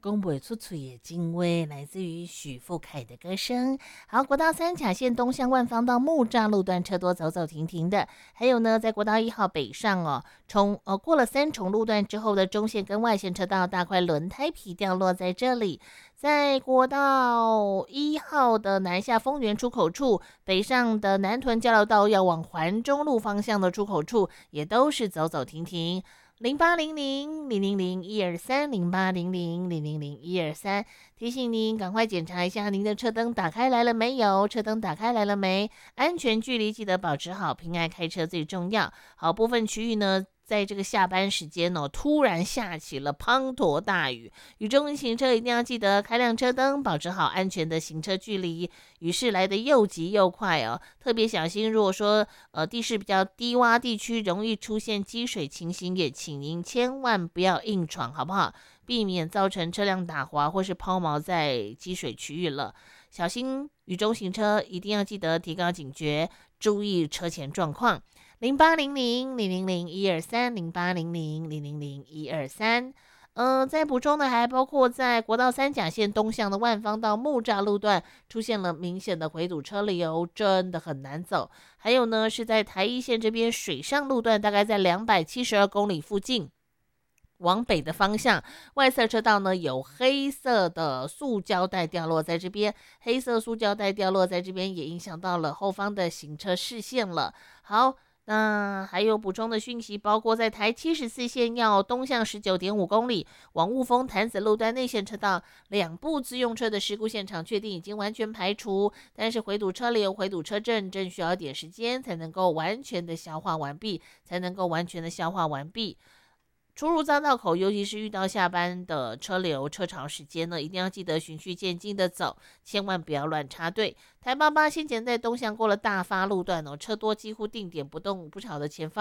讲不出嘴的精微，来自于许富凯的歌声。好，国道三甲线东向万方到木栅路段车多，走走停停的。还有呢，在国道1号北上哦，过了三重路段之后的中线跟外线车道大块轮胎皮掉落在这里。在国道1号的南下丰原出口处，北上的南屯交流道要往环中路方向的出口处，也都是走走停停。0800-000-123，0800-000-123，提醒您赶快检查一下您的车灯打开来了没有？车灯打开来了没？安全距离记得保持好，平安开车最重要。好，部分区域呢，在这个下班时间哦，突然下起了滂沱大雨，雨中行车一定要记得开亮车灯，保持好安全的行车距离。雨势来得又急又快哦，特别小心。如果说地势比较低洼地区，容易出现积水情形，也请您千万不要硬闯，好不好？避免造成车辆打滑或是抛锚在积水区域了。小心雨中行车，一定要记得提高警觉，注意车前状况。0800-000-123，0800-000-123。再补充的还包括在国道三甲线东向的万方到木栅路段出现了明显的回堵车流，真的很难走。还有呢，是在台一线这边水上路段，大概在272公里附近。往北的方向，外侧车道呢有黑色的塑胶袋掉落在这边，黑色塑胶袋掉落在这边，也影响到了后方的行车视线了。好，那还有补充的讯息，包括在台74线要东向19.5公里，往雾峰潭子路段内线车道2部自用车的事故现场确定已经完全排除，但是回堵车流、回堵车阵正需要一点时间才能够完全的消化完毕，出入匝道口，尤其是遇到下班的车流、车潮时间呢，一定要记得循序渐进的走，千万不要乱插队。台88先前在东向过了大发路段哦，车多几乎定点不动，不晓得前方